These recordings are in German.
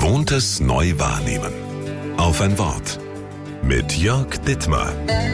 Gewohntes neu wahrnehmen. Auf ein Wort. Mit Jörg Dittmar.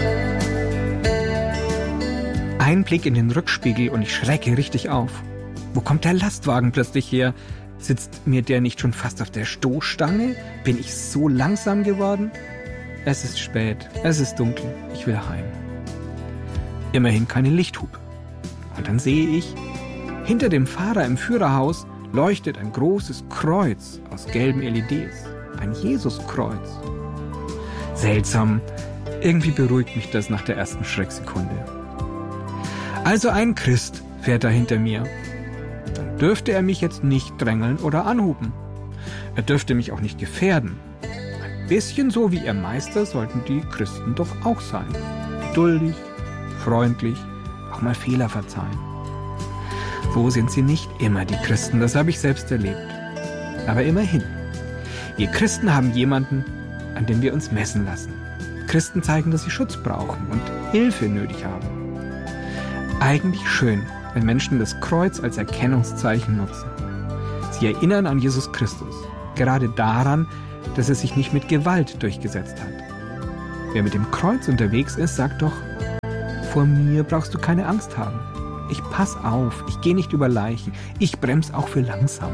Ein Blick in den Rückspiegel und ich schrecke richtig auf. Wo kommt der Lastwagen plötzlich her? Sitzt mir der nicht schon fast auf der Stoßstange? Bin ich so langsam geworden? Es ist spät, es ist dunkel, ich will heim. Immerhin keine Lichthupe. Und dann sehe ich, hinter dem Fahrer im Führerhaus leuchtet ein großes Kreuz aus gelben LEDs. Ein Jesuskreuz. Seltsam, irgendwie beruhigt mich das nach der ersten Schrecksekunde. Also ein Christ fährt da hinter mir. Dann dürfte er mich jetzt nicht drängeln oder anhupen. Er dürfte mich auch nicht gefährden. Ein bisschen so wie ihr Meister sollten die Christen doch auch sein. Geduldig, freundlich, auch mal Fehler verzeihen. So sind sie nicht immer, die Christen, das habe ich selbst erlebt. Aber immerhin, wir Christen haben jemanden, an dem wir uns messen lassen. Christen zeigen, dass sie Schutz brauchen und Hilfe nötig haben. Eigentlich schön, wenn Menschen das Kreuz als Erkennungszeichen nutzen. Sie erinnern an Jesus Christus, gerade daran, dass er sich nicht mit Gewalt durchgesetzt hat. Wer mit dem Kreuz unterwegs ist, sagt doch, vor mir brauchst du keine Angst haben. Ich pass auf, ich gehe nicht über Leichen, ich bremse auch für langsam.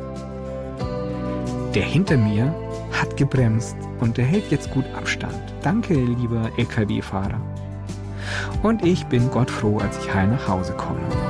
Der hinter mir hat gebremst und er hält jetzt gut Abstand. Danke, lieber LKW-Fahrer. Und ich bin Gott froh, als ich heil nach Hause komme.